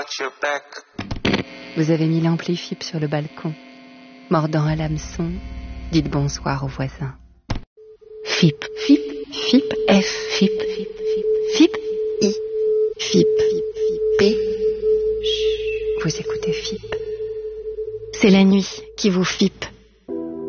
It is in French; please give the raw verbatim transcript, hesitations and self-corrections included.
Vous avez mis l'ampli Fipe sur le balcon. Mordant à l'hameçon, dites bonsoir aux voisins. Fipe, Fipe, Fipe, F, Fipe, Fipe, Fipe, Fipe, I, Fipe, P. Vous écoutez Fipe. C'est la nuit qui vous fipe.